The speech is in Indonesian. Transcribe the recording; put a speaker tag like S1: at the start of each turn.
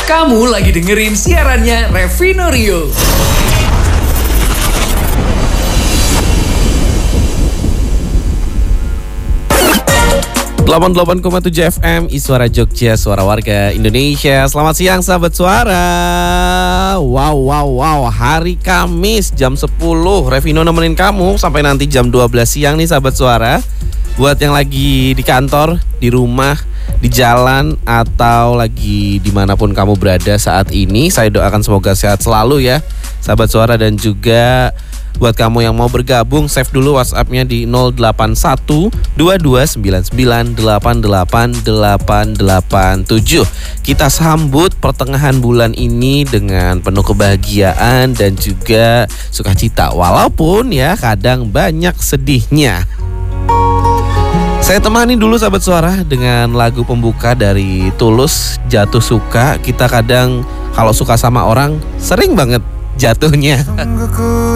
S1: Kamu lagi dengerin siarannya Revino Rio.
S2: ...88,7 FM Iswara Jogja, suara warga Indonesia. Selamat siang sahabat suara. Wow, hari Kamis jam 10 Revino nemenin kamu sampai nanti jam 12 siang nih sahabat suara. Buat yang lagi di kantor, di rumah, di jalan, atau lagi dimanapun kamu berada saat ini, saya doakan semoga sehat selalu ya sahabat suara. Dan juga buat kamu yang mau bergabung, save dulu WhatsApp-nya di 081-2299888887. Kita sambut pertengahan bulan ini dengan penuh kebahagiaan dan juga sukacita, walaupun ya kadang banyak sedihnya. Saya temani dulu sahabat suara dengan lagu pembuka dari Tulus, Jatuh Suka. Kita kadang kalau suka sama orang sering banget jatuhnya.